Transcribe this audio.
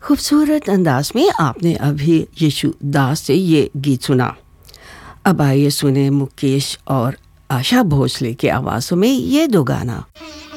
खूबसूरत अंदाज में आपने अभी यीशु दास से ये गीत सुना। अब आइए सुने मुकेश और आशा भोसले की आवाज़ों में ये दो गाना।